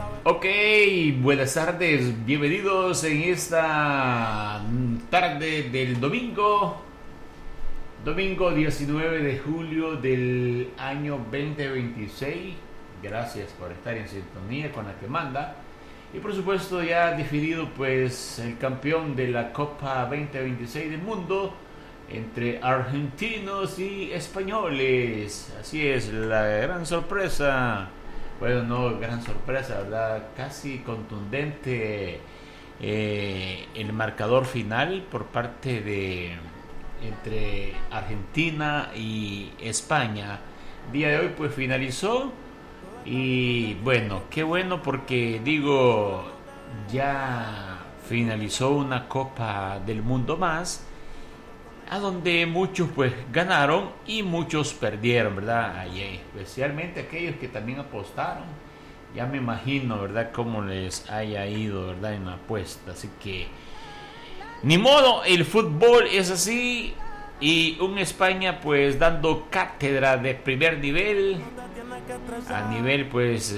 Ok, buenas tardes, bienvenidos en esta tarde del domingo 19 de julio del año 2026. Gracias por estar en sintonía con la que manda. Y por supuesto ya ha definido pues el campeón de la Copa 2026 del mundo entre argentinos y españoles. Así es, la gran sorpresa. Bueno, no gran sorpresa, ¿verdad? Casi contundente el marcador final por parte de entre Argentina y España. El día de hoy pues finalizó y bueno, qué bueno porque digo, ya finalizó una Copa del Mundo más, a donde muchos pues ganaron y muchos perdieron, ¿verdad? Y especialmente aquellos que también apostaron. Ya me imagino, ¿verdad? Cómo les haya ido, ¿verdad? En la apuesta. Así que ni modo, el fútbol es así. Y un España pues dando cátedra de primer nivel, a nivel pues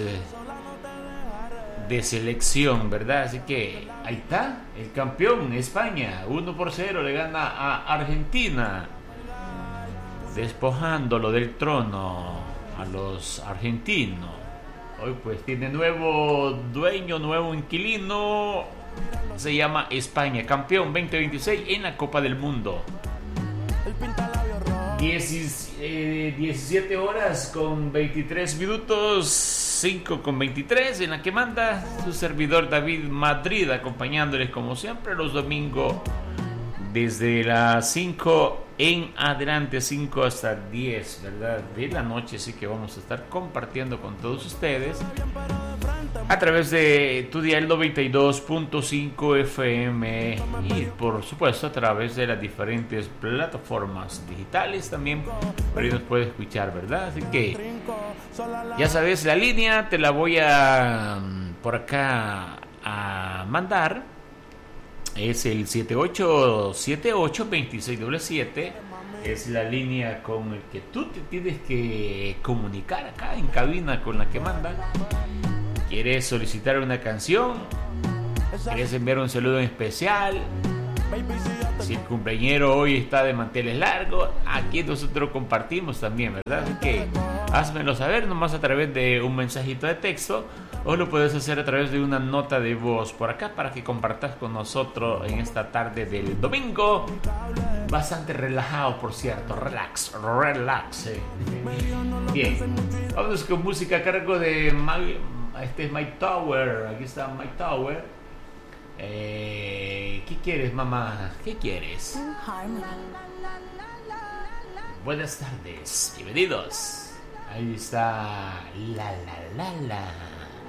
de selección, ¿verdad? Así que ahí está, el campeón España, 1-0 le gana a Argentina, despojándolo del trono a los argentinos. Hoy pues tiene nuevo dueño, nuevo inquilino, se llama España, campeón 2026 en la Copa del Mundo. 17 horas con 23 minutos, 5 con 23 en la que manda su servidor David Madrid, acompañándoles como siempre los domingos desde las 5 en adelante, 5 hasta 10, ¿verdad? De la noche, así que vamos a estar compartiendo con todos ustedes a través de tu dial 92.5 FM y por supuesto a través de las diferentes plataformas digitales también, por ahí nos puedes escuchar, ¿verdad? Así que ya sabes, la línea te la voy a por acá a mandar. Es el 7878-2677. Es la línea con el que tú te tienes que comunicar acá en cabina con la que manda. ¿Quieres solicitar una canción? ¿Quieres enviar un saludo en especial? Si el cumpleañero hoy está de manteles largos, aquí nosotros compartimos también, ¿verdad? Así que házmelo saber nomás a través de un mensajito de texto, o lo puedes hacer a través de una nota de voz por acá para que compartas con nosotros en esta tarde del domingo. Bastante relajado, por cierto, relax. Bien, vamos con música a cargo de este es Mike Tower. Aquí está Mike Tower. ¿Qué quieres, mamá? ¿Qué quieres? Buenas tardes, bienvenidos. Ahí está la.